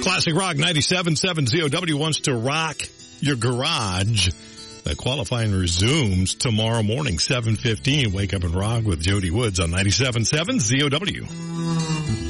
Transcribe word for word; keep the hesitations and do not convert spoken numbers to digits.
Classic Rock ninety-seven point seven Z O W wants to rock your garage. The qualifying resumes tomorrow morning, seven fifteen. Wake up and rock with Jody Woods on ninety-seven point seven Z O W.